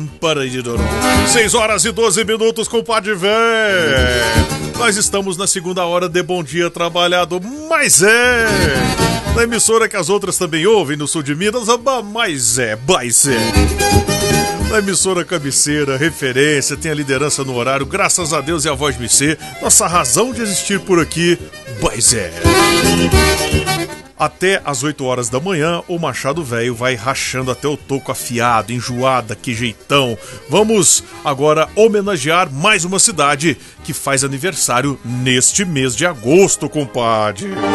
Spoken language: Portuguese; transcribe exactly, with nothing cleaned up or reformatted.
Para de dormir. seis horas e doze minutos, compadre véi. Nós estamos na segunda hora de Bom Dia Trabalhado, mas é na emissora que as outras também ouvem no sul de Minas, mas é, mas é. Na emissora cabeceira, referência, tem a liderança no horário, graças a Deus e a Voz B C, nossa razão de existir por aqui, mas é. Até às oito horas da manhã, o Machado Velho vai rachando até o toco afiado, enjoada, que jeitão. Vamos agora homenagear mais uma cidade que faz aniversário neste mês de agosto, compadre.